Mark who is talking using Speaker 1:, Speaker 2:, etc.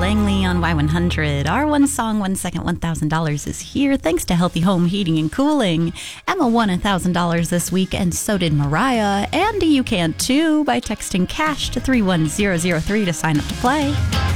Speaker 1: Langley on Y100. Our one song, 1 second, $1,000 is here thanks to Healthy Home Heating and Cooling. Emma won $1,000 this week, and so did Mariah. And you can too by texting CASH to 31003 to sign up to play.